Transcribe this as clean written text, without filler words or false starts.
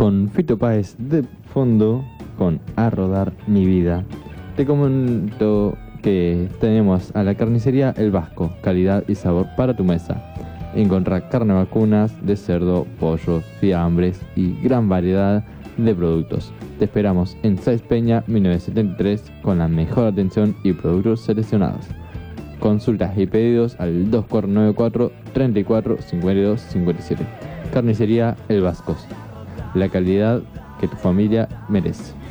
con Fito Páez de fondo con A Rodar Mi Vida. Te comento que tenemos a la carnicería El Vasco, calidad y sabor para tu mesa. Encontrá carne vacunas, de cerdo, pollo, fiambres y gran variedad de productos. Te esperamos en Sáenz Peña 1973 con la mejor atención y productos seleccionados. Consultas y pedidos al 2494 34 52 57. Carnicería El Vasco, la calidad que tu familia merece.